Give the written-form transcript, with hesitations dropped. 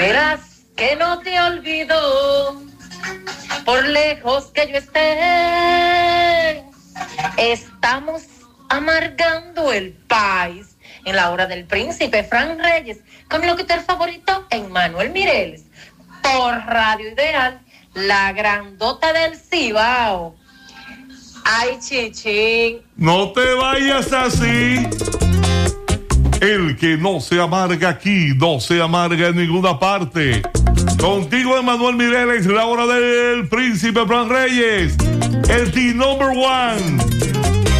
Verás que no te olvido, por lejos que yo esté. Estamos amargando el país en la hora del príncipe Fran Reyes, con mi locutor favorito, Emmanuel Mireles, por Radio Ideal, la grandota del Cibao. Ay, chichín. No te vayas así. El que no se amarga aquí, no se amarga en ninguna parte. Contigo, Emmanuel Mireles, la hora del príncipe Fran Reyes, el The Number One.